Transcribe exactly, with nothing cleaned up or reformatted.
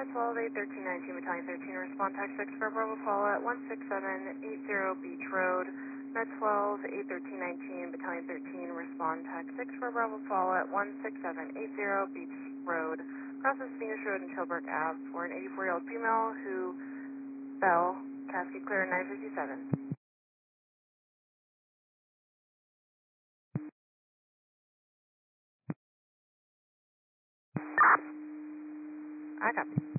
twelve, eight thirteen nineteen, Battalion thirteen, respond tax six for Bravo Fall at one six seven eight zero Beach Road. Med twelve, eight thirteen nineteen, Battalion thirteen, respond tax six for Bravo Fall at one six seven eight zero Beach Road. Crosses Venus Road and Tilburg Ave for an eighty-four-year-old female who fell, casket clear nine fifty-seven. I copy.